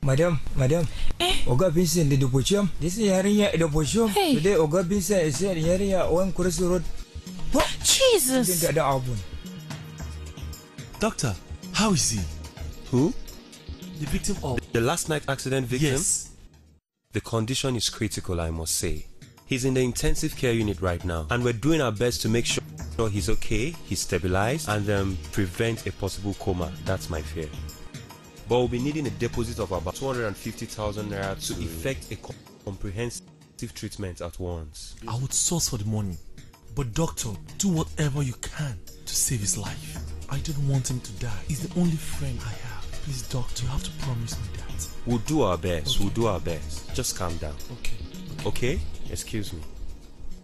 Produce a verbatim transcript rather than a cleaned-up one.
Madam, madam. Eh? Oga Vincent de Pochum. This is area the Pochum. Hey. Today Oga Vincent is here area on Cross Road. What? Jesus. The album. Doctor, how is he? Who? The victim of The last night accident victim? Yes. The condition is critical, I must say. He's in the intensive care unit right now, and we're doing our best to make sure he's okay, he's stabilized, and um, prevent a possible coma. That's my fear. But we'll be needing a deposit of about two hundred fifty thousand naira to effect a comprehensive treatment at once. I would source for the money, but doctor, do whatever you can to save his life. I don't want him to die. He's the only friend I have. Please, doctor, you have to promise me that. We'll do our best. Okay. We'll do our best. Just calm down. Okay. Okay? Excuse me.